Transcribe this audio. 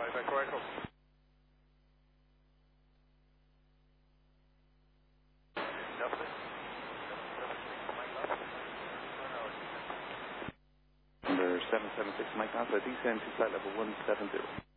Echo Echo. Under 776 Mike Alpha, descend to flight level 170.